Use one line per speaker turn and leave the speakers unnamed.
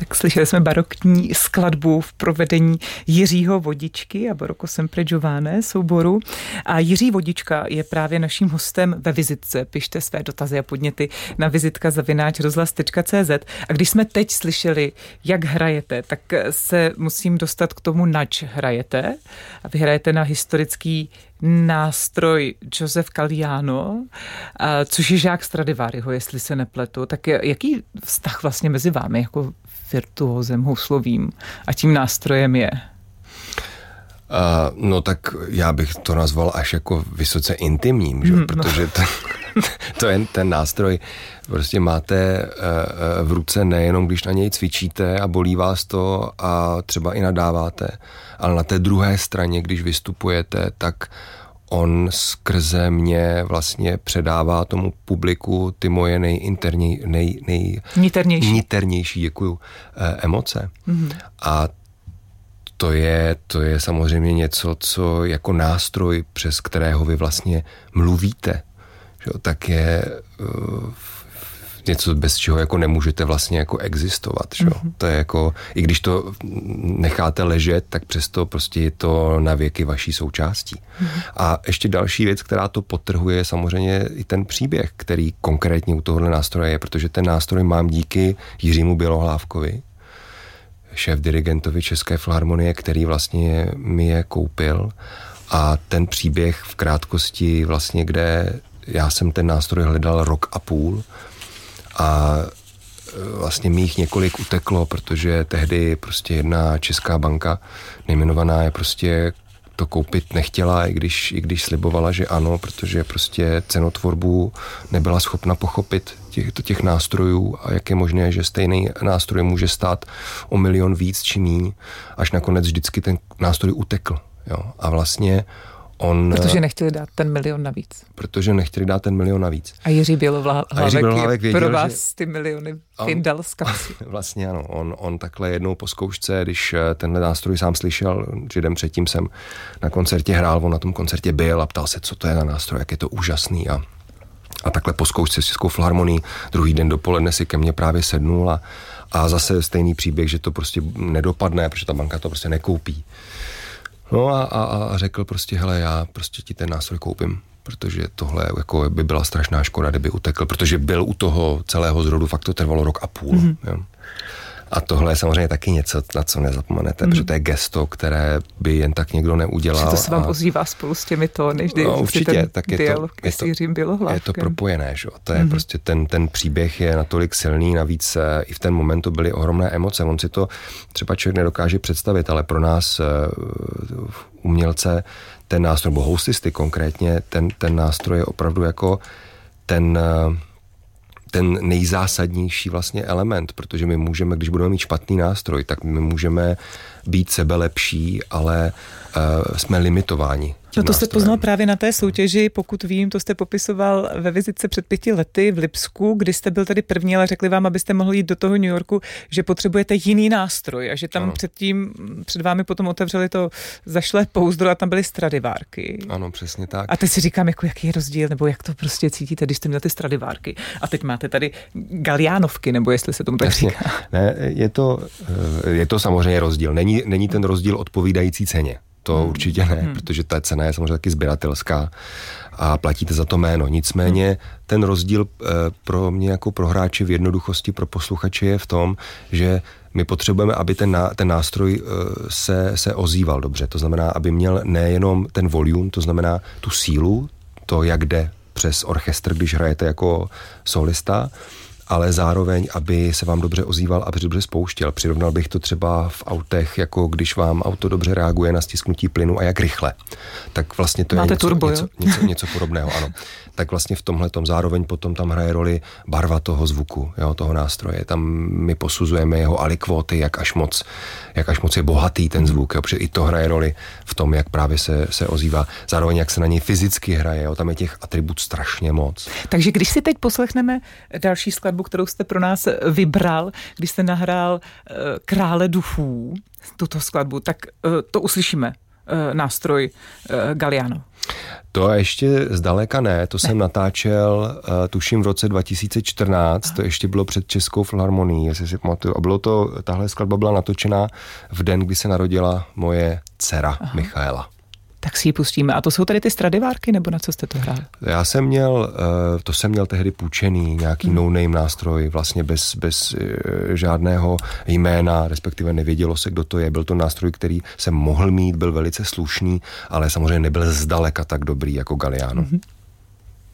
Tak slyšeli jsme barokní skladbu v provedení Jiřího Vodičky a Barocco sempre giovane souboru. A Jiří Vodička je právě naším hostem ve vizitce. Pište své dotazy a podněty na vizitka@rozhlas.cz. A když jsme teď slyšeli, jak hrajete, tak se musím dostat k tomu, nač hrajete. A vy hrajete na historický nástroj Joseph Galliano, což je žák Stradivariho, jestli se nepletu. Tak jaký vztah vlastně mezi vámi jako virtuózem houslovým a tím nástrojem je?
No tak já bych to nazval až jako vysoce intimním, že? Protože ten nástroj prostě máte v ruce nejenom, když na něj cvičíte a bolí vás to a třeba i nadáváte, ale na té druhé straně, když vystupujete, tak on skrze mě vlastně předává tomu publiku ty moje nejniternější, děkuju, emoce. Mm-hmm. A to je samozřejmě něco, co jako nástroj, přes kterého vy vlastně mluvíte, že? Tak je něco, bez čeho jako nemůžete vlastně jako existovat. Že? Mm-hmm. To je jako, i když to necháte ležet, tak přesto prostě je to na věky vaší součástí. Mm-hmm. A ještě další věc, která to podtrhuje, je samozřejmě i ten příběh, který konkrétně u tohohle nástroje je, protože ten nástroj mám díky Jiřímu Bělohlávkovi, šéf-dirigentovi České filharmonie, který vlastně mi je koupil. A ten příběh v krátkosti vlastně, kde já jsem ten nástroj hledal 1,5 roku a vlastně mi jich několik uteklo, protože tehdy prostě jedna česká banka nejmenovaná je prostě to koupit nechtěla, i když slibovala, že ano, protože prostě cenotvorbu nebyla schopna pochopit těch nástrojů a jak je možné, že stejný nástroj může stát o 1 milion víc či míň, až nakonec vždycky ten nástroj utekl. Jo? A vlastně
protože nechtěli dát ten 1 milion navíc.
A
Jiří Bělohlávek
věděl,
pro vás ty miliony vyndal z kapsy.
Vlastně ano, on takhle jednou po zkoušce, když tenhle nástroj sám slyšel, že den předtím jsem na koncertě hrál, on na tom koncertě byl a ptal se, co to je za nástroj, jak je to úžasný a takhle po zkoušce s Českou filharmonií druhý den dopoledne si ke mně právě sednul a zase stejný příběh, že to prostě nedopadne, protože ta banka to prostě nekoupí. No a řekl prostě, hele, já prostě ti ten nástroj koupím, protože tohle jako by byla strašná škoda, kdyby utekl, protože byl u toho celého zrodu, fakt to trvalo 1,5 roku. Mm-hmm. Jo. A tohle je samozřejmě taky něco, na co nezapomenete, protože to je gesto, které by jen tak někdo neudělal.
Že to se vám ozývá spolu s těmi tóny, vždy
určitě,
tak dialog s Jiřím Bělohlávkem.
Je to propojené, že? To je prostě ten příběh je natolik silný, navíc i v ten moment to byly ohromné emoce. On si to třeba člověk nedokáže představit, ale pro nás umělce ten nástroj, nebo houslisty konkrétně, ten nástroj je opravdu jako ten nejzásadnější vlastně element, protože my můžeme, když budeme mít špatný nástroj, tak my můžeme být sebelepší, ale jsme limitováni.
No to jste poznal právě na té soutěži, pokud vím, to jste popisoval ve vizitce před 5 lety v Lipsku, kdy jste byl tady první, ale řekli vám, abyste mohli jít do toho New Yorku, že potřebujete jiný nástroj a že tam před vámi potom otevřeli to zašlé pouzdro a tam byly Stradivárky.
Ano, přesně tak.
A teď si říkám, jako jaký je rozdíl, nebo jak to prostě cítíte, když jste měli ty Stradivárky. A teď máte tady Gallianovky, nebo jestli se tomu tak říká.
Ne, je to samozřejmě rozdíl. Není ten rozdíl odpovídající ceně. To určitě ne, protože ta cena je samozřejmě taky sběratelská a platíte za to jméno. Nicméně ten rozdíl pro mě jako pro hráče v jednoduchosti, pro posluchače je v tom, že my potřebujeme, aby ten nástroj se ozýval dobře. To znamená, aby měl nejenom ten volume, to znamená tu sílu, to jak jde přes orchestr, když hrajete jako solista, ale zároveň, aby se vám dobře ozýval a dobře spouštěl. Přirovnal bych to třeba v autech, jako když vám auto dobře reaguje na stisknutí plynu a jak rychle. Tak vlastně to
máte
je něco podobného, ano. Tak vlastně v tomhletom zároveň potom tam hraje roli barva toho zvuku, jo, toho nástroje. Tam my posuzujeme jeho alikvóty, jak až moc je bohatý ten zvuk, jo, protože i to hraje roli v tom, jak právě se ozývá. Zároveň, jak se na něj fyzicky hraje, jo, tam je těch atribut strašně moc.
Takže když si teď poslechneme další skladbu, kterou jste pro nás vybral, když jste nahrál Krále duchů, tuto skladbu, tak to uslyšíme nástroj Galliano?
To ještě zdaleka ne, to jsem natáčel, tuším v roce 2014, to ještě bylo před Českou filharmonií, jestli si pamatuju. A tahle skladba byla natočená v den, kdy se narodila moje dcera Michaela.
Tak si ji pustíme. A to jsou tady ty Stradivárky, nebo na co jste to hrál?
Já jsem měl tehdy půjčený nějaký no-name nástroj, vlastně bez žádného jména, respektive nevědělo se, kdo to je. Byl to nástroj, který jsem mohl mít, byl velice slušný, ale samozřejmě nebyl zdaleka tak dobrý jako Galliano.